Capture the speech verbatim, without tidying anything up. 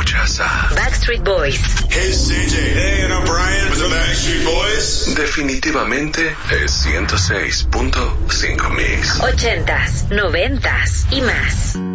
Escuchas a Backstreet Boys. Hey, C J. Hey, and I'm Brian with the Backstreet Boys. Definitivamente es ciento seis punto cinco Mix. Ochentas, noventas y más.